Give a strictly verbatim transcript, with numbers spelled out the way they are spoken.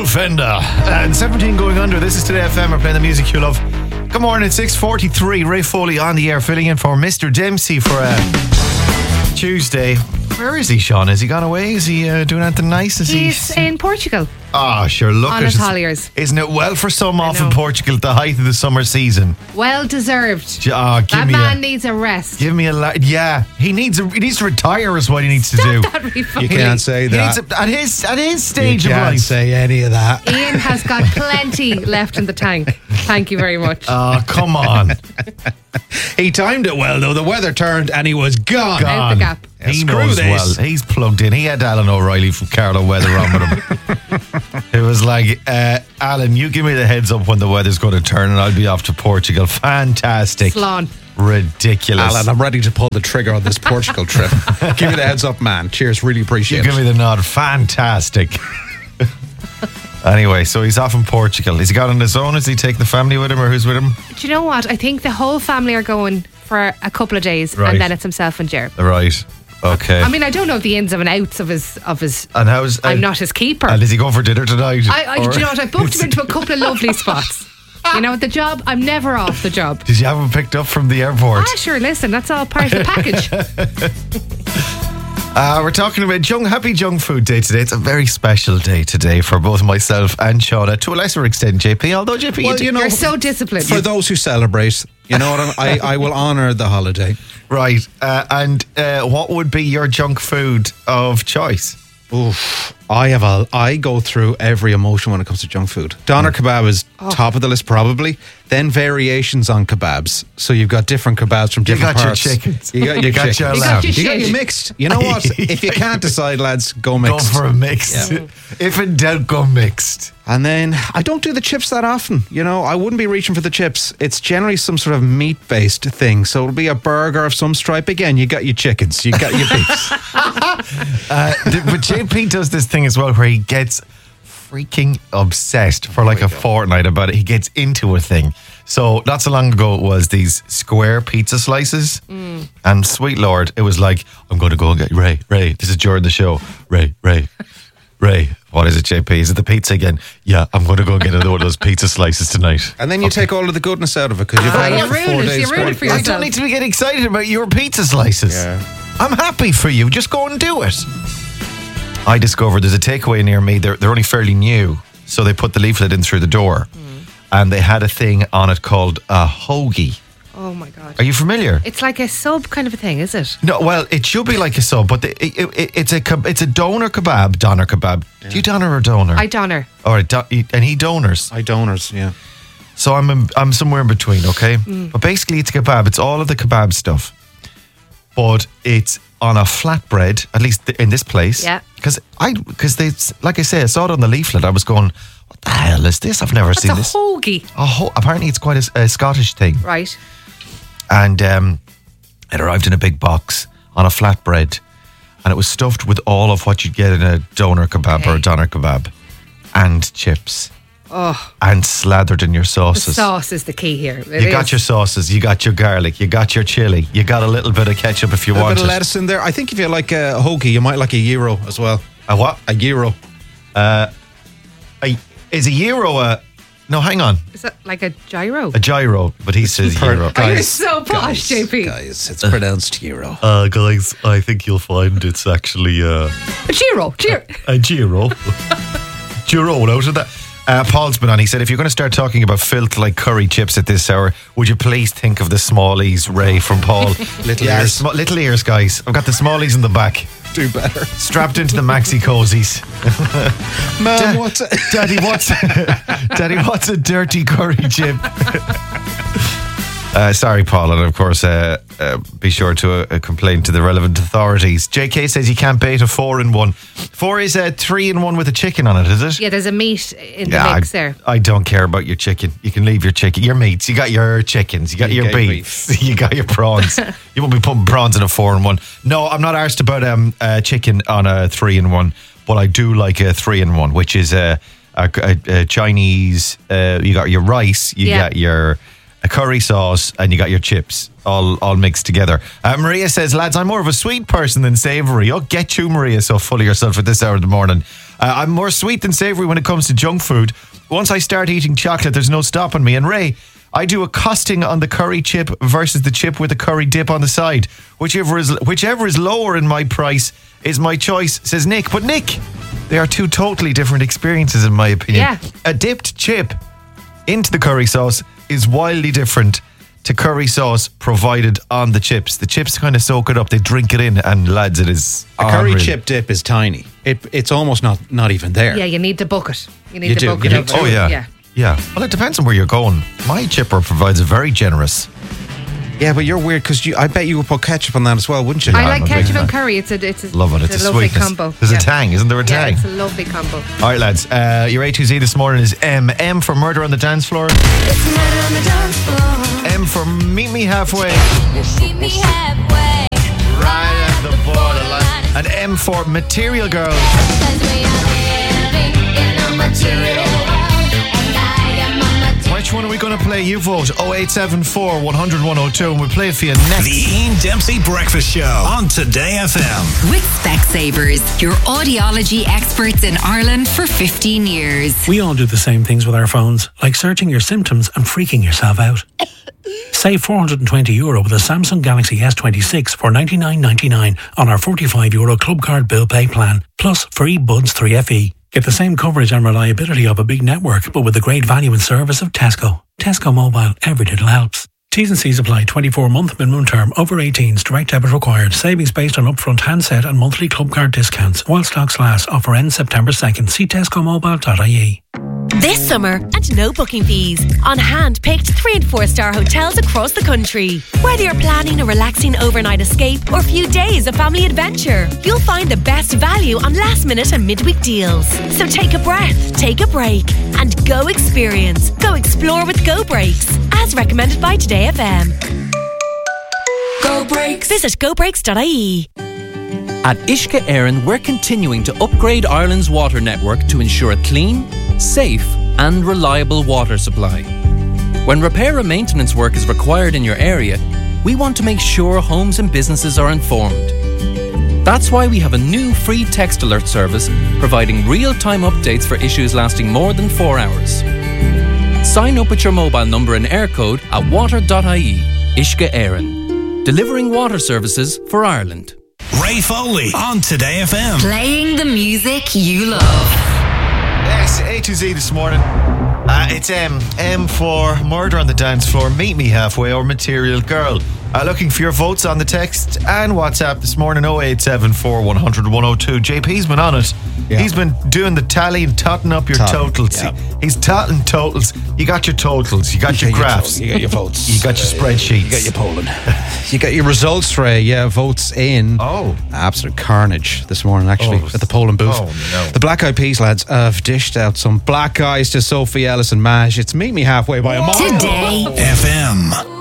Fender. And seventeen going under. This is Today F M. We're playing the music you love. Good morning, it's six forty-three. Ray Foley on the air, filling in for Mister Dempsey for a Tuesday. Where is he, Sean? Has he gone away? Is he uh, doing anything nice? Is He's he... in Portugal. Ah, oh, sure, look on at his holidays. Isn't it well for some off in Portugal at the height of the summer season? Well deserved. Oh, give that me man a, needs a rest. Give me a la- yeah. He needs a, he needs to retire is what he needs Stop to do. That refund. You can't say He that. needs a, at his at his stage you of can't life. say any of that. Ian has got plenty left in the tank. Thank you very much. Oh, come on. He timed it well though. The weather turned and he was gone. Gone. Out the gap. He Screw knows this. well. He's plugged in. He had Alan O'Reilly from Carlo Weather on with him. It was like, uh, Alan, you give me the heads up when the weather's going to turn and I'll be off to Portugal. Fantastic. Slán. Ridiculous. Alan, I'm ready to pull the trigger on this Portugal trip. Give me the heads up, man. Cheers, really appreciate you it. give me the nod. Fantastic. Anyway, so he's off in Portugal. Is he got on his own? Is he taking the family with him or who's with him? Do you know what? I think the whole family are going for a couple of days, Right. and then it's himself and Ger. Right. Okay. I mean, I don't know the ins and outs of his of his. and how's I'm and, not his keeper. And is he going for dinner tonight? I, I Or- do you know what? I booked him into a couple of lovely spots. You know, the job. I'm never off the job. Did you have him picked up from the airport? Ah, sure. Listen, that's all part of the package. Uh, we're talking about junk, Happy Junk Food Day today. It's a very special day today for both myself and Shauna. To a lesser extent, J P. Although J P, Well, you, do- you know, You're so disciplined. For those who celebrate, you know what? I'm, I I will honour the holiday. right. Uh, and uh, what would be your junk food of choice? Oof. I have a. I go through every emotion when it comes to junk food. Doner kebab is Oh. top of the list, probably. Then variations on kebabs. So you've got different kebabs from You different got your parts. chickens. You got your You got chickens. your You got lamb. your You got shit. your mixed. You know what? If you can't decide, lads, go mixed. Go for a mixed. Yeah. If in doubt, go mixed. And then I don't do the chips that often. You know, I wouldn't be reaching for the chips. It's generally some sort of meat-based thing. So it'll be a burger of some stripe. Again, you got your chickens, you got your beefs. Uh, th- but J P does this thing as well where he gets freaking obsessed for like a fortnight about it. He gets into a thing. So not so long ago it was these square pizza slices, and sweet Lord, it was like, I'm going to go and get Ray, Ray. This is during the show. Ray, Ray, Ray. What is it, J P? Is it the pizza again? Yeah, I'm going to go and get another one of those pizza slices tonight. And then you take all of the goodness out of it because you've Ah, had you it for ruined four it, days. you ruined it for I yourself. don't need to be getting excited about your pizza slices. Yeah. I'm happy for you. Just go and do it. I discovered there's a takeaway near me. They're, they're only fairly new. So they put the leaflet in through the door. And they had a thing on it called a hoagie. Oh my god. Are you familiar? It's like a sub kind of a thing, is it? No, well, it should be like a sub, but it, it, it, it's a keb- it's a doner kebab, doner kebab. Do you doner or doner? I doner. All right, do, and he doners. I donors, yeah. So I'm in, I'm somewhere in between, okay? But basically, it's a kebab. It's all of the kebab stuff, but it's on a flatbread. At least th- in this place, Yeah. Because I because they like I say, I saw it on the leaflet. I was going, what the hell is this? I've never What's seen a this. hoagie? A ho- apparently, it's quite a, a Scottish thing. Right. And um, it arrived in a big box on a flatbread, and it was stuffed with all of what you'd get in a doner kebab or a Okay. doner kebab, and chips, Oh, and slathered in your the sauces. sauce is the key here. It You got is. your sauces, you got your garlic, you got your chili, you got a little bit of ketchup if you A want bit of it. lettuce in there. I think if you like a hoagie, you might like a gyro as well. A what? A gyro. A, is a gyro a... No, hang on. Is that like a gyro? A gyro, but he says per- gyro. Oh, you're guys, so posh, J P. Guys, it's pronounced gyro. Uh, guys, I think you'll find it's actually uh, A gyro. Gyro. a gyro. Gyro out of that. Uh, Paul's been on. He said, if you're going to start talking about filth like curry chips at this hour, would you please think of the smallies, Ray, from Paul? Little Yeah, ears. sm- little ears, guys. I've got the smallies in the back, Do better. strapped into the maxi cozies. Mum, Da- what's it? Daddy, what's Daddy, what's a dirty curry chip? Uh, sorry, Paul, and of course, uh, uh, be sure to uh, complain to the relevant authorities. J K says you can't bait a four in one. Four is a three in one with a chicken on it, is it? Yeah, there's a meat in the Yeah, mix I, there. I don't care about your chicken. You can leave your chicken, your meats. You got your chickens. You got You your got your beefs. You got your prawns. You won't be putting prawns in a four in one. No, I'm not arsed about um uh, chicken on a three in one, but I do like a three in one, which is a, a, a, a Chinese. Uh, you got your rice. You Yeah. got your a curry sauce, and you got your chips all all mixed together. Uh, Maria says, lads, I'm more of a sweet person than savoury. Oh, get you, Maria, so full of yourself at this hour of the morning. Uh, I'm more sweet than savoury when it comes to junk food. Once I start eating chocolate, there's no stopping me. And Ray, I do a costing on the curry chip versus the chip with the curry dip on the side. Whichever is whichever is lower in my price is my choice, says Nick. But Nick, they are two totally different experiences in my opinion. Yeah. A dipped chip into the curry sauce is wildly different to curry sauce provided on the chips. The chips kind of soak it up, they drink it in, and lads, it is A curry unreal. chip dip is tiny. It It's almost not, not even there. Yeah, you need the bucket. You need You the do. bucket You need of to. it. Oh yeah. Yeah. Yeah. Well, it depends on where you're going. My chipper provides a very generous. Yeah, but you're weird because you, I bet you would put ketchup on that as well, wouldn't you? I I'm like a big ketchup fan. and curry. It's a it's a, Love it. it's It's a a lovely sweetness. combo. There's yeah. a tang, isn't there? A Yeah, tang. it's a lovely combo. All right, lads. Uh, your A to Z this morning is M. M for Murder on the Dance Floor. It's murder on the dance floor. M for Meet Me Halfway. Meet me halfway. Right at the borderline. And M for Material Girl. 'Cause we are living in a material world, and I am a material. Which one are we going to play? You vote. oh eight seven four, one hundred, one oh two, and we'll play it for you next. The Ian Dempsey Breakfast Show on Today F M. With Specsavers, your audiology experts in Ireland for fifteen years. We all do the same things with our phones, like searching your symptoms and freaking yourself out. Save four hundred twenty euro with a Samsung Galaxy S twenty-six for ninety-nine ninety-nine on our forty-five euro Club Card Bill Pay plan, plus free Buds three F E. Get the same coverage and reliability of a big network, but with the great value and service of Tesco. Tesco Mobile, every little helps. T's and C's apply. twenty-four month minimum term. Over eighteens. Direct debit required. Savings based on upfront handset and monthly club card discounts. While stocks last. Offer ends September second. See tesco mobile dot I E. This summer, and no booking fees. On hand-picked three and four star hotels across the country. Whether you're planning a relaxing overnight escape or a few days of family adventure, you'll find the best value on last-minute and midweek deals. So take a breath, take a break, and go experience. Go explore with Go Breaks, as recommended by Today F M. Go Breaks. Visit go breaks dot I E. At Ishka Éireann, we're continuing to upgrade Ireland's water network to ensure a clean, safe and reliable water supply. When repair and maintenance work is required in your area, we want to make sure homes and businesses are informed. That's why we have a new free text alert service providing real-time updates for issues lasting more than four hours. Sign up with your mobile number and air code at water dot I E. Ishka Éireann, delivering water services for Ireland. Ray Foley on Today F M. Playing the music you love. Yes, A to Z this morning. Uh, it's M. M for Murder on the Dance Floor, Meet Me Halfway, or Material Girl. Uh, looking for your votes on the text and WhatsApp this morning, oh eight seven four, one hundred, one oh two. J P's been on it. Yeah. He's been doing the tally and totting up your Totting, totals. yeah. He- He's totting totals. You got your totals. You got your graphs. You got your votes. You got your spreadsheets. You got your polling. You got your results, Ray. Yeah, votes in. Oh. Absolute carnage this morning, actually, Oh. at the polling booth. Oh, no. The Black Eyed Peas lads have dished out some black eyes to Sophie Ellis and Maj. It's Meet Me Halfway by a mile. Today F M.